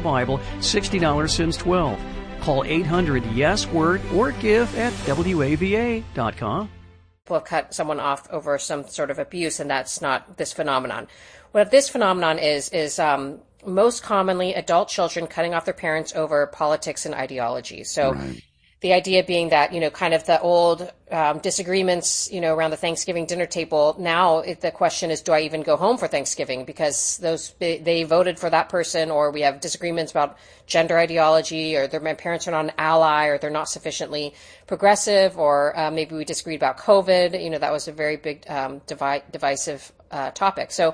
Bible, $60 since 12. Call 800-YES-WORD or give at WAVA.com. Will cut someone off over some sort of abuse, and that's not this phenomenon. What this phenomenon is most commonly adult children cutting off their parents over politics and ideology. So Right. the idea being that, kind of the old disagreements, around the Thanksgiving dinner table. Now the question is, do I even go home for Thanksgiving? Because they voted for that person, or we have disagreements about gender ideology, or my parents are not an ally, or they're not sufficiently progressive, or maybe we disagreed about COVID. That was a very big divisive topic. So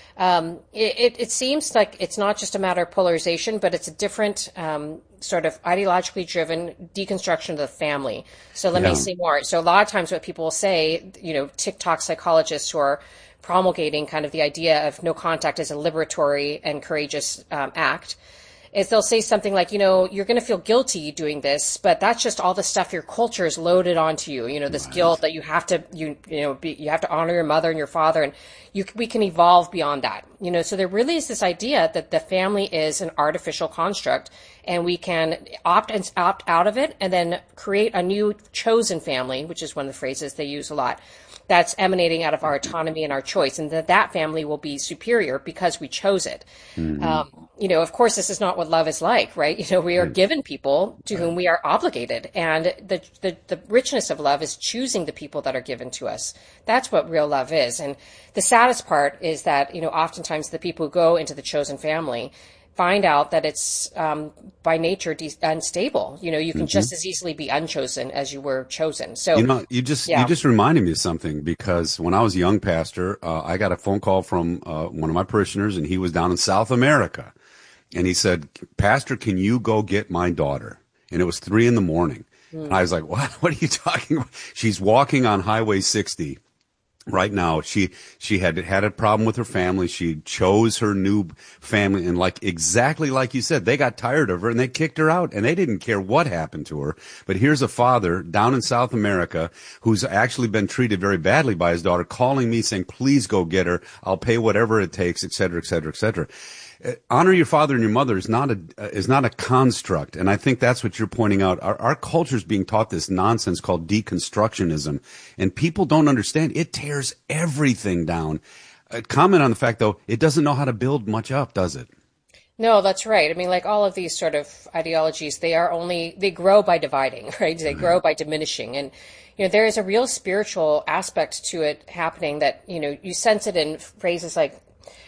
it seems like it's not just a matter of polarization, but it's a different sort of ideologically driven deconstruction of the family. So let me say more. So a lot of times what people will say, TikTok psychologists who are promulgating kind of the idea of no contact as a liberatory and courageous act, is they'll say something like, you're going to feel guilty doing this, but that's just all the stuff your culture is loaded onto you. This guilt that you have to, you have to honor your mother and your father, and we can evolve beyond that. So there really is this idea that the family is an artificial construct, and we can opt out of it and then create a new chosen family, which is one of the phrases they use a lot, that's emanating out of our autonomy and our choice, and that family will be superior because we chose it. Mm-hmm. Of course, this is not what love is like, right? We are given people to whom we are obligated, and the richness of love is choosing the people that are given to us. That's what real love is. And the saddest part is that, oftentimes the people who go into the chosen family find out that it's by nature unstable. You can just as easily be unchosen as you were chosen. So you just reminded me of something, because when I was a young pastor, I got a phone call from one of my parishioners, and he was down in South America, and he said, "Pastor, can you go get my daughter?" And it was 3 a.m. And I was like, "What? What are you talking about?" She's walking on Highway 60. Right now, she had a problem with her family. She chose her new family, and exactly like you said, they got tired of her and they kicked her out, and they didn't care what happened to her. But here's a father down in South America who's actually been treated very badly by his daughter, calling me saying, "Please go get her. I'll pay whatever it takes," et cetera, et cetera, et cetera. Honor your father and your mother is not a construct, and I think that's what you're pointing out. Our culture is being taught this nonsense called deconstructionism, and people don't understand. It tears everything down. Comment on the fact, though, it doesn't know how to build much up, does it? No, that's right. I mean, like all of these sort of ideologies, they grow by dividing, right? They grow by diminishing, and there is a real spiritual aspect to it happening that you sense it in phrases like.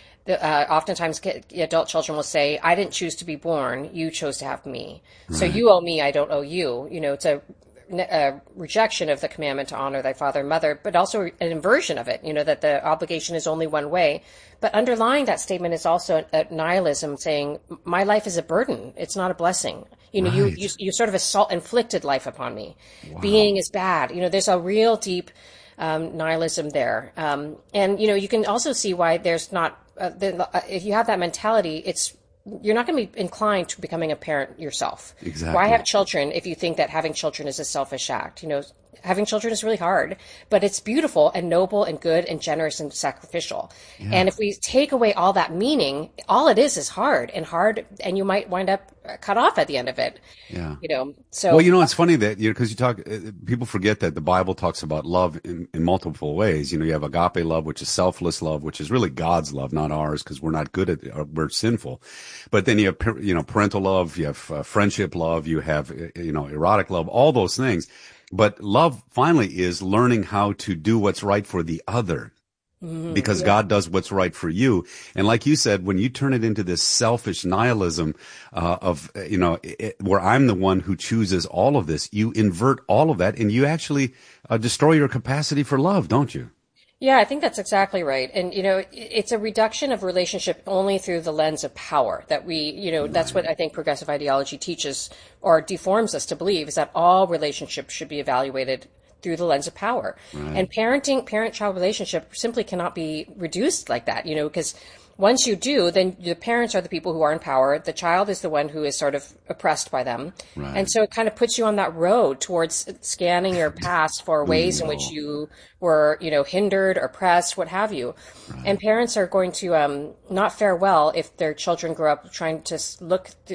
Oftentimes adult children will say, "I didn't choose to be born, you chose to have me. Right. So you owe me, I don't owe you." It's a rejection of the commandment to honor thy father and mother, but also an inversion of it, that the obligation is only one way. But underlying that statement is also a nihilism, saying, my life is a burden, it's not a blessing. Right. You sort of inflicted life upon me. Wow. Being is bad. There's a real deep nihilism there. And you can also see why there's not, if you have that mentality, you're not going to be inclined to becoming a parent yourself. Exactly. Why have children if you think that having children is a selfish act? Having children is really hard, but it's beautiful and noble and good and generous and sacrificial. Yeah. And if we take away all that meaning, all it is hard, and you might wind up cut off at the end of it. Yeah. So. Well, it's funny that, because people forget that the Bible talks about love in multiple ways. You have agape love, which is selfless love, which is really God's love, not ours, because we're not good at it, or we're sinful. But then you have, parental love, you have friendship love, you have, erotic love, all those things. But love finally is learning how to do what's right for the other, because God does what's right for you. And like you said, when you turn it into this selfish nihilism where I'm the one who chooses all of this, you invert all of that, and you actually destroy your capacity for love, don't you? Yeah, I think that's exactly right. And, it's a reduction of relationship only through the lens of power that that's what I think progressive ideology teaches or deforms us to believe, is that all relationships should be evaluated through the lens of power. Right. And parent-child relationship simply cannot be reduced like that, because once you do, then the parents are the people who are in power. The child is the one who is sort of oppressed by them. Right. And so it kind of puts you on that road towards scanning your past for ways in which you were, hindered, oppressed, what have you. Right. And parents are going to not fare well if their children grow up trying to look